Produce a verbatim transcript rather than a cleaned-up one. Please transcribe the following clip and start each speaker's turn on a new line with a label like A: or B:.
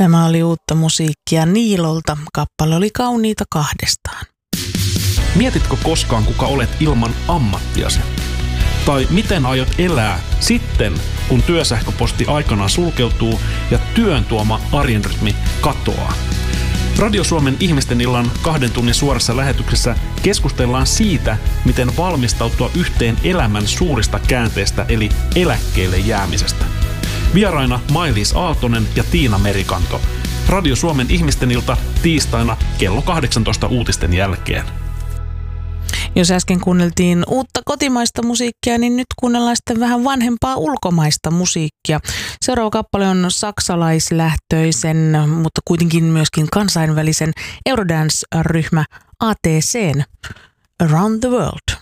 A: Tämä oli uutta musiikkia Niilolta. Kappale oli Kauniita kahdestaan.
B: Mietitkö koskaan, kuka olet ilman ammattiasi? Tai miten aiot elää sitten, kun työsähköposti aikanaan sulkeutuu ja työn tuoma arjen rytmi katoaa? Radio Suomen ihmisten illan kahden tunnin suorassa lähetyksessä keskustellaan siitä, miten valmistautua yhteen elämän suurista käänteistä eli eläkkeelle jäämisestä. Vieraina Mailis Aaltonen ja Tiina Merikanto. Radio Suomen ihmisten ilta tiistaina kello kahdeksantoista uutisten jälkeen.
A: Jos äsken kuunneltiin uutta kotimaista musiikkia, niin nyt kuunnellaan sitten vähän vanhempaa ulkomaista musiikkia. Seuraava kappale on saksalaislähtöisen, mutta kuitenkin myöskin kansainvälisen Eurodance-ryhmä A T C:n Around the World.